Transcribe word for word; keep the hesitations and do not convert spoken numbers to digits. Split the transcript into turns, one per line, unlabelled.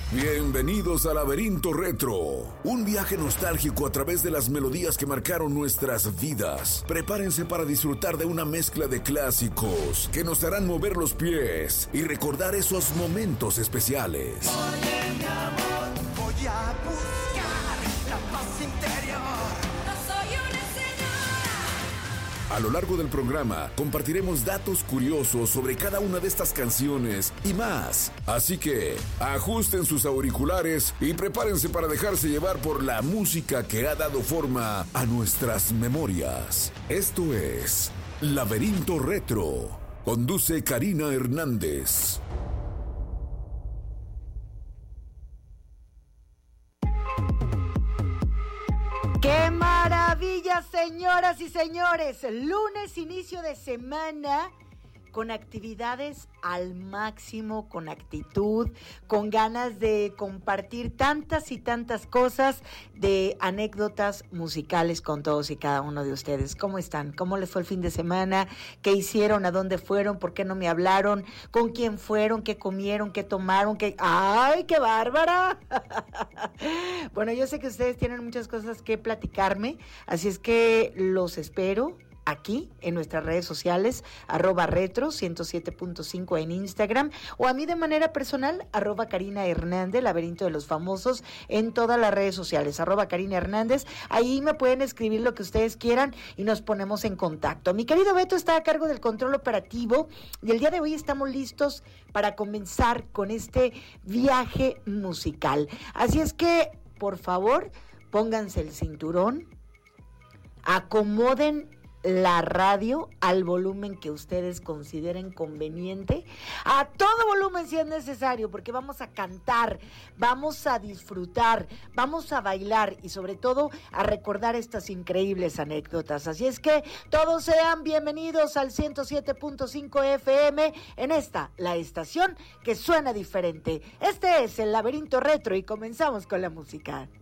Bienvenidos a Laberinto Retro, un viaje nostálgico a través de las melodías que marcaron nuestras vidas. Prepárense para disfrutar de una mezcla de clásicos que nos harán mover los pies y recordar esos momentos especiales.
Oye, mi amor, voy a buscar la paz interior. No soy una señora.
A lo largo del programa compartiremos datos curiosos sobre cada una de estas canciones y más. Así que ajusten sus auriculares y prepárense para dejarse llevar por la música que ha dado forma a nuestras memorias. Esto es Laberinto Retro. Conduce Karina Hernández.
¡Qué maravilla, señoras y señores! Lunes, inicio de semana, con actividades al máximo, con actitud, con ganas de compartir tantas y tantas cosas, de anécdotas musicales con todos y cada uno de ustedes. ¿Cómo están? ¿Cómo les fue el fin de semana? ¿Qué hicieron? ¿A dónde fueron? ¿Por qué no me hablaron? ¿Con quién fueron? ¿Qué comieron? ¿Qué tomaron? ¿Qué... ¡Ay, qué bárbara! Bueno, yo sé que ustedes tienen muchas cosas que platicarme, así es que los espero aquí en nuestras redes sociales, arroba retro ciento siete punto cinco en Instagram, o a mí de manera personal, arroba Karina Hernández, Laberinto de los Famosos, en todas las redes sociales, arroba Karina Hernández. Ahí me pueden escribir lo que ustedes quieran y nos ponemos en contacto. Mi querido Beto está a cargo del control operativo y el día de hoy estamos listos para comenzar con este viaje musical. Así es que, por favor, pónganse el cinturón, acomoden la radio al volumen que ustedes consideren conveniente, a todo volumen si es necesario, porque vamos a cantar, vamos a disfrutar, vamos a bailar y sobre todo a recordar estas increíbles anécdotas. Así es que todos sean bienvenidos al ciento siete punto cinco F M en esta, la estación que suena diferente. Este es el Laberinto Retro y comenzamos con la música.